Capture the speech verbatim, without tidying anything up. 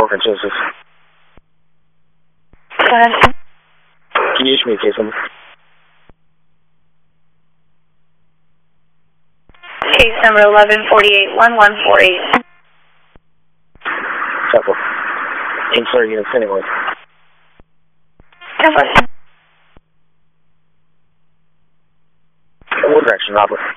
French Joseph. Go ahead. Can you issue me a case number? Case number eleven forty-eight, one one four eight. Temple. Ancillary units anyway. Temple. What direction, Robert?